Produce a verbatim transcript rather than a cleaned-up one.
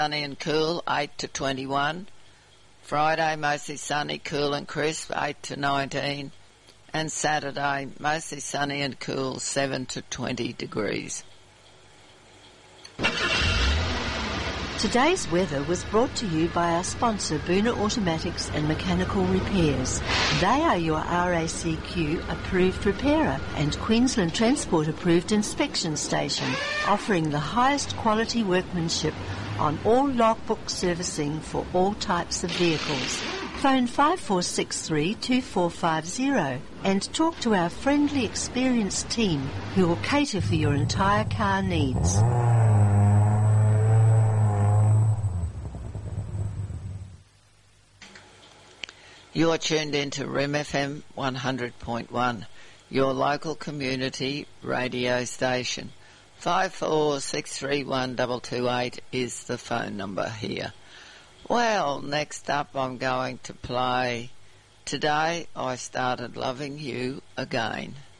sunny and cool, eight to twenty-one. Friday, mostly sunny, cool and crisp, eight to nineteen. And Saturday, mostly sunny and cool, seven to twenty degrees. Today's weather was brought to you by our sponsor, Boona Automatics and Mechanical Repairs. They are your R A C Q approved repairer and Queensland Transport approved inspection station, offering the highest quality workmanship on all logbook servicing for all types of vehicles. Phone five four six three, two four five zero and talk to our friendly, experienced team who will cater for your entire car needs. You're tuned into R I M F M one hundred point one, your local community radio station. five four six three one two two eight is the phone number here. Well, next up I'm going to play Today I Started Loving You Again.